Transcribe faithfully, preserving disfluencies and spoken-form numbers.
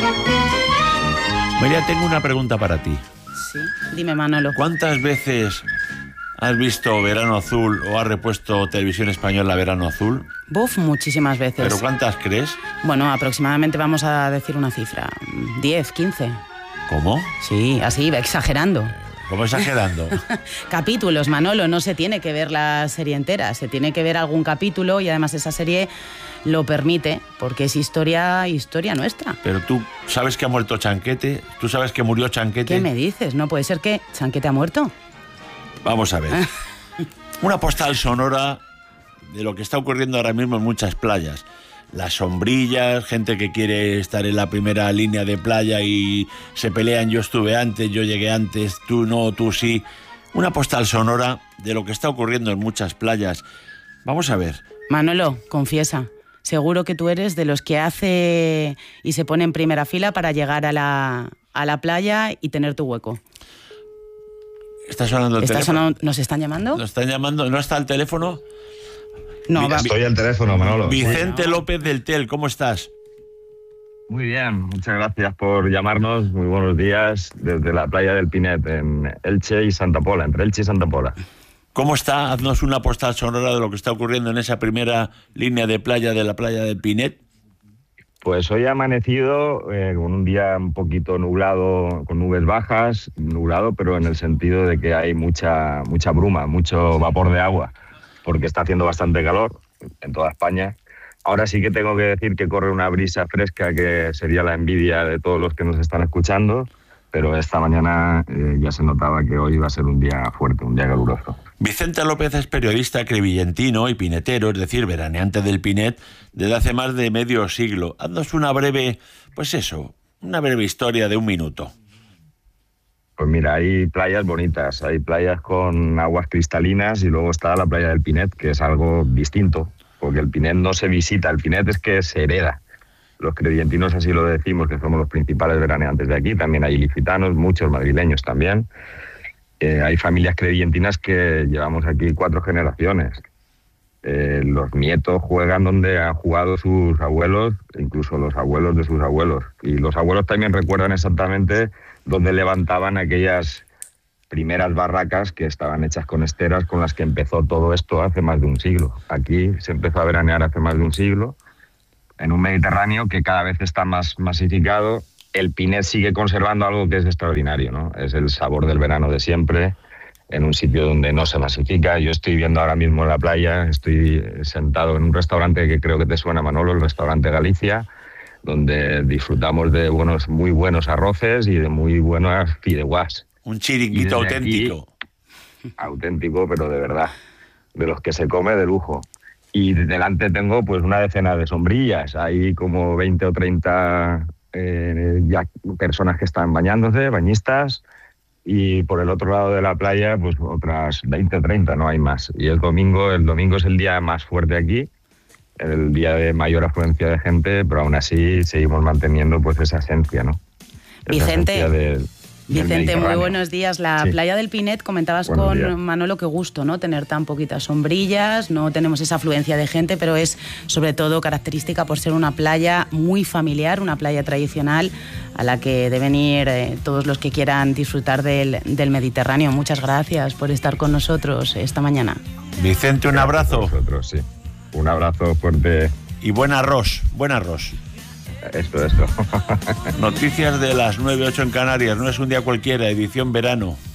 María, tengo una pregunta para ti. Sí, dime, Manolo. ¿Cuántas veces has visto Verano Azul o has repuesto Televisión Española Verano Azul? Buf, muchísimas veces. ¿Pero cuántas crees? Bueno, aproximadamente vamos a decir una cifra. diez, quince. ¿Cómo? Sí, así, exagerando. ¿Cómo exagerando? Capítulos, Manolo, no se tiene que ver la serie entera, se tiene que ver algún capítulo y además esa serie lo permite, porque es historia, historia nuestra. Pero tú sabes que ha muerto Chanquete, tú sabes que murió Chanquete. ¿Qué me dices? ¿No puede ser que Chanquete ha muerto? Vamos a ver. Una postal sonora de lo que está ocurriendo ahora mismo en muchas playas. Las sombrillas, gente que quiere estar en la primera línea de playa y se pelean, yo estuve antes, yo llegué antes, tú no, tú sí. Una postal sonora de lo que está ocurriendo en muchas playas. Vamos a ver. Manolo, confiesa, seguro que tú eres de los que hace y se pone en primera fila para llegar a la, a la playa y tener tu hueco. ¿Está sonando el ¿Está teléfono? sonando? ¿Nos están llamando? ¿Nos están llamando? ¿No está el teléfono? No, va. Estoy al teléfono, Manolo. Vicente Sí. López del Tel, ¿cómo estás? Muy bien, muchas gracias por llamarnos. Muy buenos días desde la playa del Pinet, en Elche y Santa Pola, entre Elche y Santa Pola. ¿Cómo está? Haznos una postal sonora de lo que está ocurriendo en esa primera línea de playa de la playa del Pinet. Pues hoy ha amanecido eh, con un día un poquito nublado, con nubes bajas, nublado, pero en el sentido de que hay mucha, mucha bruma, mucho vapor de agua, porque está haciendo bastante calor en toda España. Ahora sí que tengo que decir que corre una brisa fresca que sería la envidia de todos los que nos están escuchando, pero esta mañana eh, ya se notaba que hoy iba a ser un día fuerte, un día caluroso. Vicente López es periodista crevillentino y pinetero, es decir, veraneante del Pinet, desde hace más de medio siglo. Haznos una breve, pues eso, una breve historia de un minuto. Pues mira, hay playas bonitas, hay playas con aguas cristalinas y luego está la playa del Pinet, que es algo distinto, porque el Pinet no se visita, el Pinet es que se hereda. Los crevillentinos así lo decimos, que somos los principales veraneantes de aquí, también hay ilicitanos, muchos madrileños también. Eh, hay familias crevillentinas que llevamos aquí cuatro generaciones. Eh, los nietos juegan donde han jugado sus abuelos, incluso los abuelos de sus abuelos. Y los abuelos también recuerdan exactamente donde levantaban aquellas primeras barracas que estaban hechas con esteras con las que empezó todo esto hace más de un siglo. Aquí se empezó a veranear hace más de un siglo, en un Mediterráneo que cada vez está más masificado. El Pinet sigue conservando algo que es extraordinario, ¿no? Es el sabor del verano de siempre, en un sitio donde no se masifica. Yo estoy viendo ahora mismo en la playa, estoy sentado en un restaurante que creo que te suena, Manolo, el restaurante Galicia, donde disfrutamos de buenos, muy buenos arroces y de muy buenas fideuás. Un chiringuito auténtico. Aquí, auténtico, pero de verdad, de los que se come de lujo. Y delante tengo pues una decena de sombrillas, hay como veinte o treinta eh, ya personas que están bañándose, bañistas, y por el otro lado de la playa pues otras veinte o treinta, no hay más. Y el domingo, el domingo es el día más fuerte aquí, el día de mayor afluencia de gente, pero aún así seguimos manteniendo pues esa esencia, ¿no? Esa Vicente, esencia de, Vicente, muy buenos días. La Sí. playa del Pinet, comentabas Buenos con días. Manolo, qué gusto, ¿no? Tener tan poquitas sombrillas, no tenemos esa afluencia de gente, pero es sobre todo característica por ser una playa muy familiar, una playa tradicional a la que deben ir eh, todos los que quieran disfrutar del, del Mediterráneo. Muchas gracias por estar con nosotros esta mañana. Vicente, un abrazo. Nosotros, sí. Un abrazo fuerte. Y buen arroz, buen arroz. Esto, esto. Noticias de las nueve, ocho en Canarias, no es un día cualquiera, edición verano.